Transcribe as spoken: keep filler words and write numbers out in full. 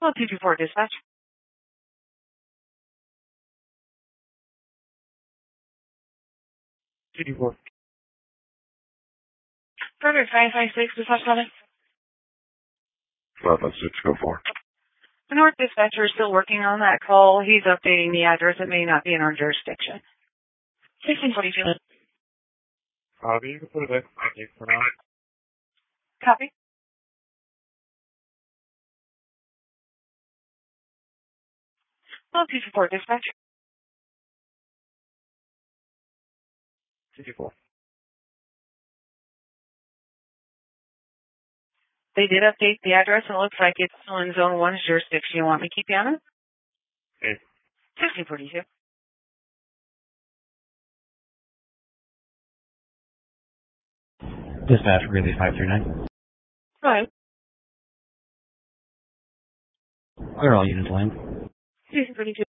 Well, two two four dispatch. two two four. Frederick five five six dispatch seven. five five six, go for. The North dispatcher is still working on that call. He's updating the address. It may not be in our jurisdiction. sixteen forty-two. Copy, you can put it in. Thank you for now. Copy. Well, two two four dispatch. two two four. They did update the address, and it looks like it's still in Zone one's jurisdiction. You want me to keep you on it? Okay. sixteen forty-two. Dispatch, Greeley five three nine. Go ahead. Clear all units line. sixteen forty-two.